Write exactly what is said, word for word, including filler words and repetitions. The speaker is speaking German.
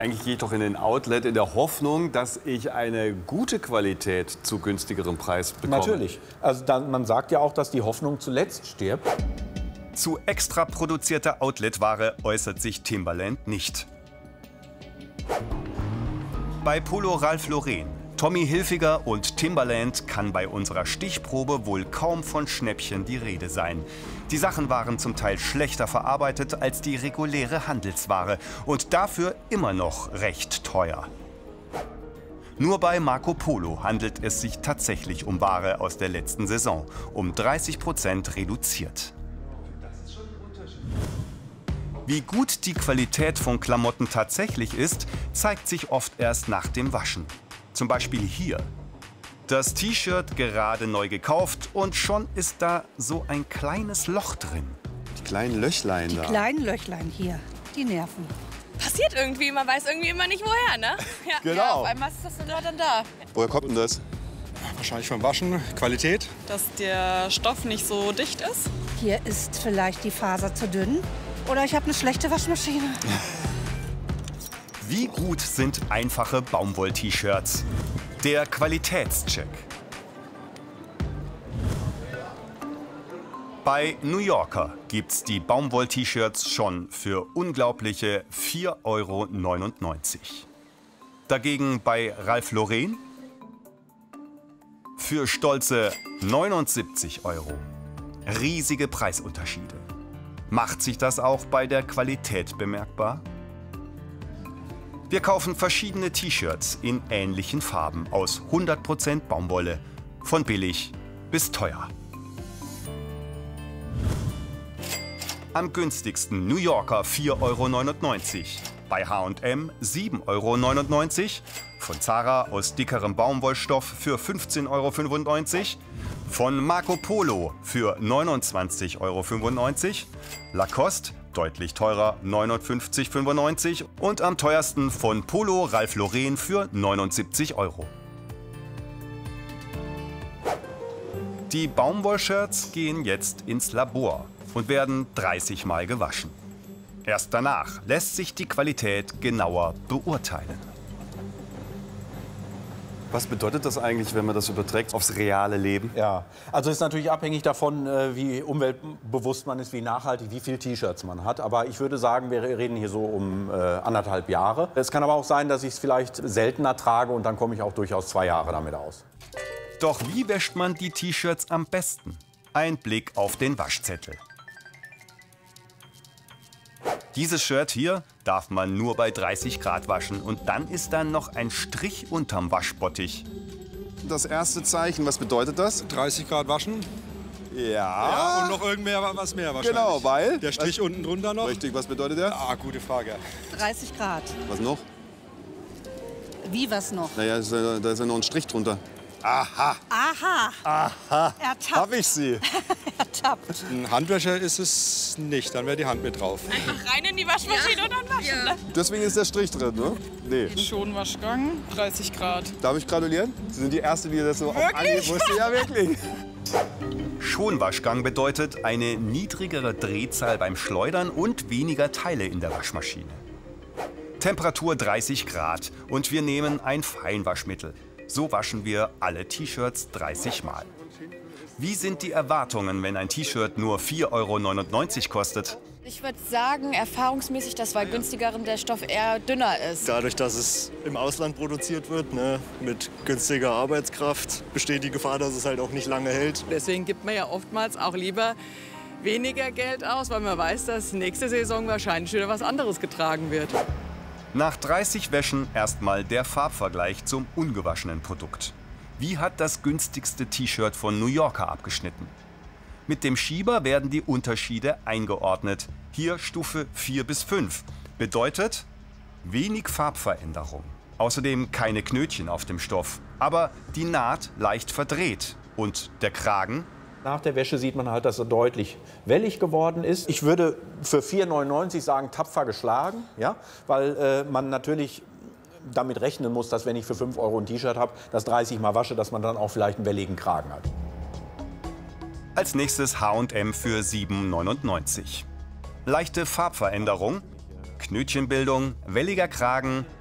Eigentlich gehe ich doch in den Outlet in der Hoffnung, dass ich eine gute Qualität zu günstigerem Preis bekomme. Natürlich. Also dann, man sagt ja auch, dass die Hoffnung zuletzt stirbt. Zu extra produzierter Outlet-Ware äußert sich Timberland nicht. Bei Polo Ralph Lauren, Tommy Hilfiger und Timberland kann bei unserer Stichprobe wohl kaum von Schnäppchen die Rede sein. Die Sachen waren zum Teil schlechter verarbeitet als die reguläre Handelsware und dafür immer noch recht teuer. Nur bei Marco Polo handelt es sich tatsächlich um Ware aus der letzten Saison, um dreißig Prozent reduziert. Wie gut die Qualität von Klamotten tatsächlich ist, zeigt sich oft erst nach dem Waschen. Zum Beispiel hier. Das T-Shirt gerade neu gekauft und schon ist da so ein kleines Loch drin. Die kleinen Löchlein Die da. kleinen Löchlein hier, die nerven. Passiert irgendwie, man weiß irgendwie immer nicht woher, ne? Ja, Genau. Ja, auf einmal ist das dann da. Woher kommt denn das? Wahrscheinlich vom Waschen, Qualität. Dass der Stoff nicht so dicht ist. Hier ist vielleicht die Faser zu dünn. Oder ich habe eine schlechte Waschmaschine. Wie gut sind einfache Baumwoll-T-Shirts? Der Qualitätscheck. Bei New Yorker gibt's die Baumwoll-T-Shirts schon für unglaubliche vier Euro neunundneunzig. Dagegen bei Ralph Lauren für stolze neunundsiebzig Euro. Riesige Preisunterschiede. Macht sich das auch bei der Qualität bemerkbar? Wir kaufen verschiedene T-Shirts in ähnlichen Farben aus hundert Prozent Baumwolle, von billig bis teuer. Am günstigsten New Yorker vier Euro neunundneunzig, bei H und M sieben Euro neunundneunzig, von Zara aus dickerem Baumwollstoff für fünfzehn Euro fünfundneunzig, von Marco Polo für neunundzwanzig Euro fünfundneunzig, Lacoste deutlich teurer neunundfünfzig Euro fünfundneunzig und am teuersten von Polo Ralph Lauren für neunundsiebzig Euro. Die Baumwollshirts gehen jetzt ins Labor und werden dreißig Mal gewaschen. Erst danach lässt sich die Qualität genauer beurteilen. Was bedeutet das eigentlich, wenn man das überträgt aufs reale Leben? Ja, also ist natürlich abhängig davon, äh, wie umweltbewusst man ist, wie nachhaltig, wie viele T-Shirts man hat. Aber ich würde sagen, wir reden hier so um äh, anderthalb Jahre. Es kann aber auch sein, dass ich es vielleicht seltener trage und dann komme ich auch durchaus zwei Jahre damit aus. Doch wie wäscht man die T-Shirts am besten? Ein Blick auf den Waschzettel. Dieses Shirt hier darf man nur bei dreißig Grad waschen und dann ist da noch ein Strich unterm Waschbottich. Das erste Zeichen, was bedeutet das? dreißig Grad waschen. Ja. Ja, und noch irgendwer was mehr wahrscheinlich. Genau, weil? Der Strich was, unten drunter noch. Richtig, was bedeutet der? Ah, gute Frage. dreißig Grad. Was noch? Wie was noch? Naja, ist ja- da ist ja noch ein Strich drunter. Aha, Aha, aha, ertappt. hab ich sie. ertappt. Ein Handwäscher ist es nicht, dann wäre die Hand mit drauf. Einfach rein in die Waschmaschine und dann waschen. Ne? Deswegen ist der Strich drin, ne? Nee. Schonwaschgang, dreißig Grad. Darf ich gratulieren? Sie sind die Erste, die das so auf Anhieb wusste. Ja, wirklich. Schonwaschgang bedeutet eine niedrigere Drehzahl beim Schleudern und weniger Teile in der Waschmaschine. Temperatur dreißig Grad und wir nehmen ein Feinwaschmittel. So waschen wir alle T-Shirts dreißig Mal. Wie sind die Erwartungen, wenn ein T-Shirt nur vier Euro neunundneunzig kostet? Ich würde sagen, erfahrungsmäßig, dass bei günstigeren der Stoff eher dünner ist. Dadurch, dass es im Ausland produziert wird, ne, mit günstiger Arbeitskraft, besteht die Gefahr, dass es halt auch nicht lange hält. Deswegen gibt man ja oftmals auch lieber weniger Geld aus, weil man weiß, dass nächste Saison wahrscheinlich wieder was anderes getragen wird. Nach dreißig Wäschen erstmal der Farbvergleich zum ungewaschenen Produkt. Wie hat das günstigste T-Shirt von New Yorker abgeschnitten? Mit dem Schieber werden die Unterschiede eingeordnet. Hier Stufe vier bis fünf. Bedeutet wenig Farbveränderung. Außerdem keine Knötchen auf dem Stoff. Aber die Naht leicht verdreht. Und der Kragen? Nach der Wäsche sieht man halt, dass er deutlich wellig geworden ist. Ich würde für vier neunundneunzig sagen, tapfer geschlagen, ja? Weil äh, man natürlich damit rechnen muss, dass wenn ich für fünf Euro ein T-Shirt habe, das dreißig Mal wasche, dass man dann auch vielleicht einen welligen Kragen hat. Als nächstes H und M für sieben neunundneunzig. Leichte Farbveränderung, Knötchenbildung, welliger Kragen,